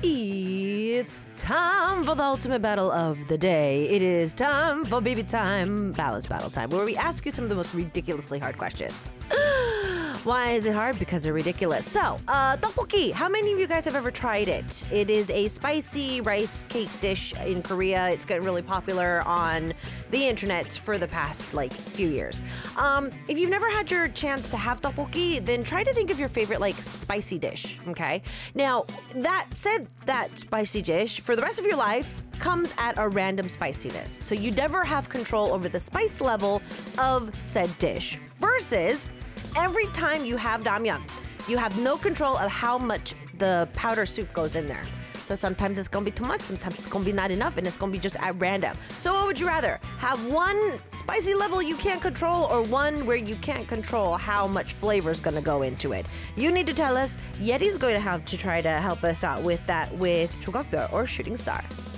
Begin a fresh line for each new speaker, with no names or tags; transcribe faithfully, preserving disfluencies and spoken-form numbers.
It's time for the ultimate battle of the day. It is time for baby time, balance battle time, where we ask you some of the most ridiculously hard questions. Why is it hard? Because they're ridiculous. So, uh, tteokbokki. How many of you guys have ever tried it? It is a spicy rice cake dish in Korea. It's gotten really popular on the internet for the past, like, few years. Um, if you've never had your chance to have tteokbokki, then try to think of your favorite, like, spicy dish, okay? Now, that said, that spicy dish, for the rest of your life, comes at a random spiciness. So you never have control over the spice level of said dish. Versus, every time you have ramyeon, you have no control of how much the powder soup goes in there. So sometimes it's gonna be too much, sometimes it's gonna be not enough, and it's gonna be just at random. So what would you rather? Have one spicy level you can't control, or one where you can't control how much flavor is gonna go into it? You need to tell us. Yeti's going to have to try to help us out with that with Chugakbyeol or Shooting Star.